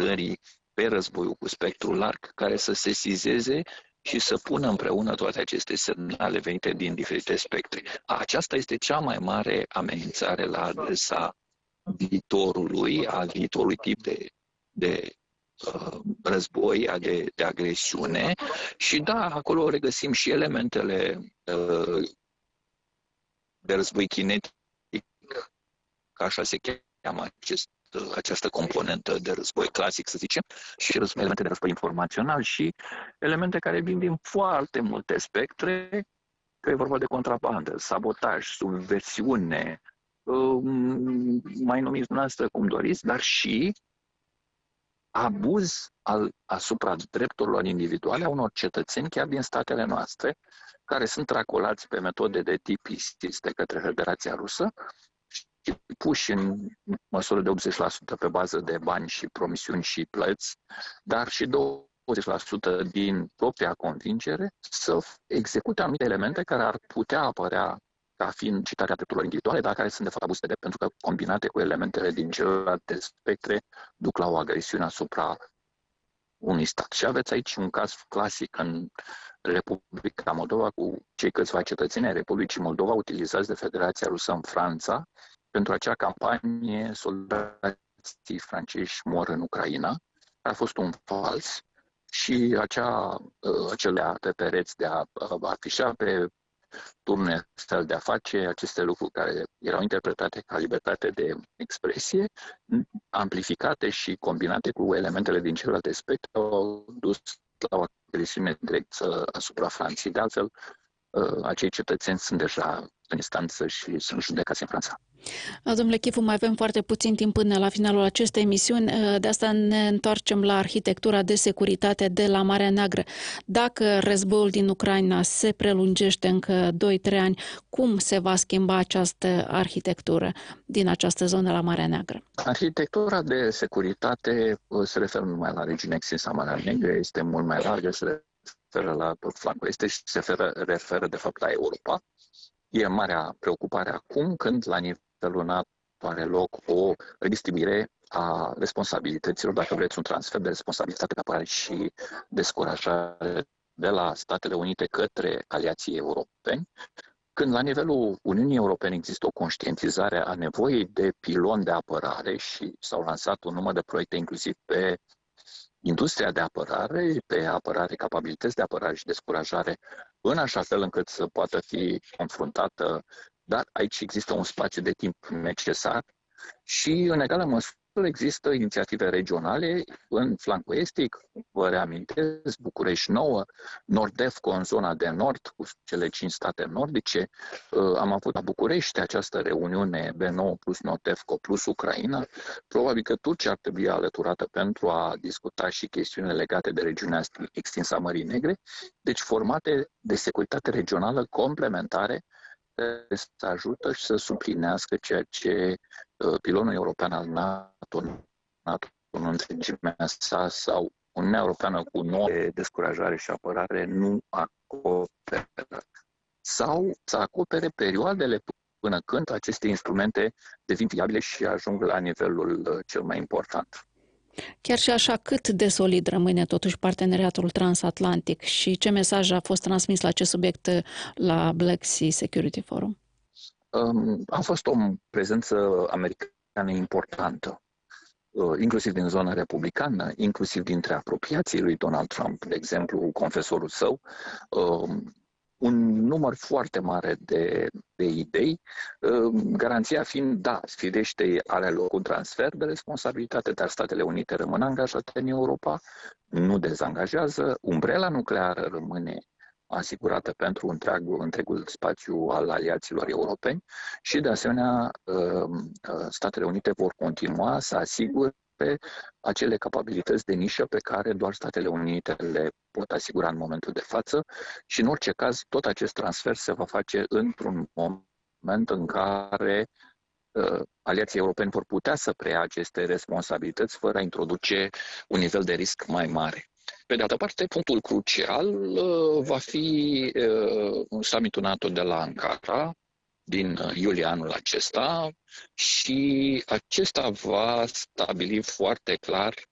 cercetării pe războiul cu spectru larg, care să sesizeze și să pună împreună toate aceste semnale venite din diferite spectre. Aceasta este cea mai mare amenințare la adresa viitorului, al viitorului tip de război, de agresiune. Și da, acolo regăsim și elementele de război kinetic, ca așa se cheamă această componentă de război clasic, să zicem, și elemente de război informațional și elemente care vin din foarte multe spectre, că e vorba de contrabandă, sabotaj, subversiune, mai numiți dumneavoastră cum doriți, dar și abuz asupra drepturilor individuale a unor cetățeni chiar din statele noastre, care sunt tracolați pe metode de tip ISIS de către Federația Rusă și puși în măsură de 80% pe bază de bani și promisiuni și plăți, dar și 20% din propria convingere să execute anumite elemente care ar putea apărea ca fiind citarea drepturilor individuale, dar care sunt de fapt abuz de drept, pentru că combinate cu elementele din celelalte spectre duc la o agresiune asupra unui stat. Și aveți aici un caz clasic în Republica Moldova cu cei câțiva cetățeni ai Republicii Moldova utilizați de Federația Rusă în Franța pentru acea campanie Soldații francezi mor în Ucraina, a fost un fals și acele arte pereți de a afișa pe turne fel de a face aceste lucruri care erau interpretate ca libertate de expresie, amplificate și combinate cu elementele din celelalte aspecte, au dus la o agresiune directă asupra Franței. De altfel, acei cetățeni sunt deja în instanță și sunt judecați în Franța. Domnule Chifu, mai avem foarte puțin timp până la finalul acestei emisiuni, de asta ne întoarcem la arhitectura de securitate de la Marea Neagră. Dacă războiul din Ucraina se prelungește încă 2-3 ani, cum se va schimba această arhitectură din această zonă la Marea Neagră? Arhitectura de securitate se referă numai la regiunea extinsă a Marea Neagră, este mult mai largă, se referă la tot flancul este și se referă de fapt la Europa. E marea preocupare acum când la nivelul NATO are loc o redistribuire a responsabilităților, dacă vreți un transfer de responsabilitate de apărare și descurajare de la Statele Unite către aliații europeni, când la nivelul Uniunii Europene există o conștientizare a nevoii de pilon de apărare și s-au lansat un număr de proiecte inclusiv pe industria de apărare, pe apărare, capabilități de apărare și descurajare, în așa fel încât să poată fi confruntată, dar aici există un spațiu de timp necesar și în egală măsură există inițiative regionale în flancul estic, vă reamintesc, București Nouă, Nordefco în zona de nord, cu cele 5 state nordice. Am avut la București această reuniune B9 plus Nordefco plus Ucraina. Probabil că Turcia ar trebui alăturată pentru a discuta și chestiunile legate de regiunea extinsă a Mării Negre, deci formate de securitate regională complementare să ajută și să suplinească ceea ce pilonul european al NATO în întregimea sa sau Uniunea Europeană cu nouă descurajare și apărare nu acoperă. Sau să acopere perioadele până când aceste instrumente devin viabile și ajung la nivelul cel mai important. Chiar și așa, cât de solid rămâne totuși parteneriatul transatlantic și ce mesaj a fost transmis la acest subiect la Black Sea Security Forum? A fost o prezență americană importantă, inclusiv din zona republicană, inclusiv dintre apropiații lui Donald Trump, de exemplu, confesorul său, un număr foarte mare de idei, garanția fiind, da, firește, are loc un transfer de responsabilitate, dar Statele Unite rămân angajate în Europa, nu dezangajează, umbrela nucleară rămâne asigurată pentru întregul spațiu al aliaților europeni și, de asemenea, Statele Unite vor continua să asigure acele capabilități de nișă pe care doar Statele Unite le pot asigura în momentul de față și, în orice caz, tot acest transfer se va face într-un moment în care aliații europeni vor putea să preia aceste responsabilități fără a introduce un nivel de risc mai mare. Pe de altă parte, punctul crucial va fi summitul NATO de la Ankara din iulie anul acesta și acesta va stabili foarte clar